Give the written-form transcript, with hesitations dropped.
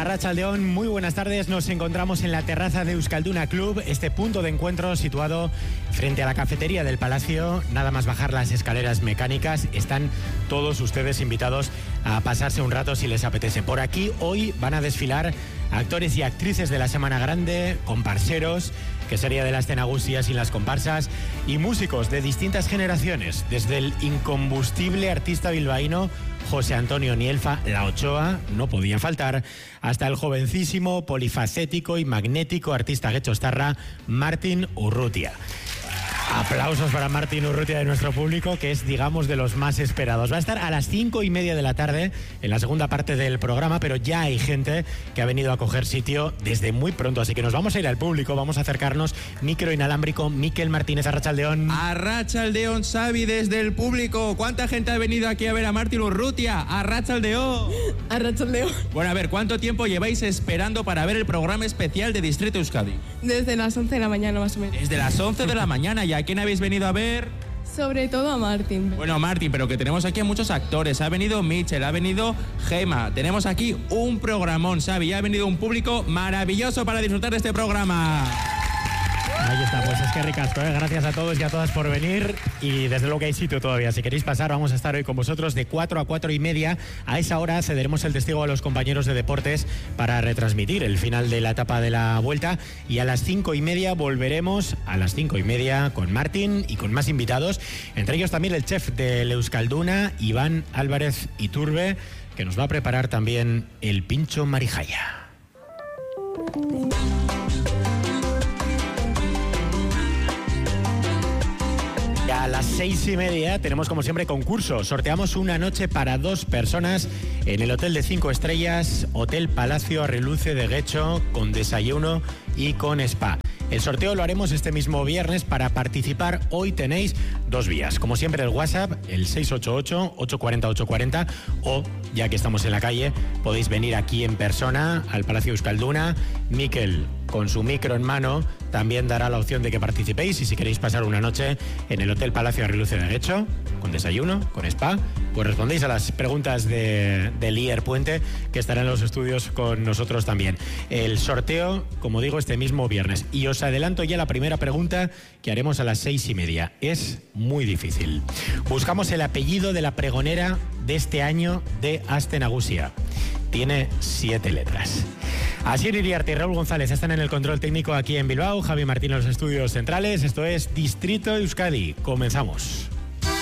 Arratsaldeon, muy buenas tardes. Nos encontramos en la terraza de Euskalduna Club, este punto de encuentro situado frente a la cafetería del Palacio. Nada más bajar las escaleras mecánicas, están todos ustedes invitados a pasarse un rato si les apetece. Por aquí hoy van a desfilar actores y actrices de la Semana Grande, comparseros, que sería de la escena Gusía sin las comparsas, y músicos de distintas generaciones, desde el incombustible artista bilbaíno José Antonio Nielfa La Ochoa, no podía faltar, hasta el jovencísimo, polifacético y magnético artista guechostarra Martin Urrutia. Aplausos para Martin Urrutia de nuestro público, que es, digamos, de los más esperados. Va a estar a las 5:30 de la tarde en la segunda parte del programa, pero ya hay gente que ha venido a coger sitio desde muy pronto, así que nos vamos a ir al público, vamos a acercarnos. Micro inalámbrico, Miquel Martínez, Arratsaldeon. Arratsaldeon, Xavi, desde el público. ¿Cuánta gente ha venido aquí a ver a Martin Urrutia? Arratsaldeon. Arratsaldeon. Bueno, a ver, ¿cuánto tiempo lleváis esperando para ver el programa especial de Distrito Euskadi? Desde las 11 de la mañana, más o menos. Desde las 11 de la mañana, ¿y a quién habéis venido a ver? Sobre todo a Martin. Bueno, Martin, pero que tenemos aquí a muchos actores. Ha venido Mitchell, ha venido Gema. Tenemos aquí un programón, Xavi. Ha venido un público maravilloso para disfrutar de este programa. Ahí está, pues es que ricasco, ¿eh? Gracias a todos y a todas por venir, y desde luego que hay sitio todavía. Si queréis pasar, vamos a estar hoy con vosotros de 4 a 4:30. A esa hora cederemos el testigo a los compañeros de deportes para retransmitir el final de la etapa de la Vuelta, y a las 5:30 volveremos a las 5:30 con Martin y con más invitados, entre ellos también el chef de Euskalduna, Iván Álvarez Iturbe, que nos va a preparar también el pincho marijaya. A las 6:30 tenemos, como siempre, concurso. Sorteamos una noche para 2 personas en el hotel de 5 estrellas, Hotel Palacio Arreluce de Guecho, con desayuno y con spa. El sorteo lo haremos este mismo viernes. Para participar hoy tenéis 2 vías. Como siempre, el WhatsApp, el 688-840-840, o, ya que estamos en la calle, podéis venir aquí en persona al Palacio Euskalduna. Miquel, con su micro en mano, también dará la opción de que participéis, y si queréis pasar una noche en el Hotel Palacio Arreluce de Guecho, con desayuno, con spa, pues respondéis a las preguntas de Lier Puente, que estará en los estudios con nosotros también. El sorteo, como digo, este mismo viernes. Y os adelanto ya la primera pregunta que haremos a las 6:30. Es muy difícil. Buscamos el apellido de la pregonera de este año de Aste Nagusia. Tiene 7 letras. Asier Iriarte y Raúl González están en el control técnico aquí en Bilbao. Javi Martín en los estudios centrales. Esto es Distrito Euskadi. Comenzamos.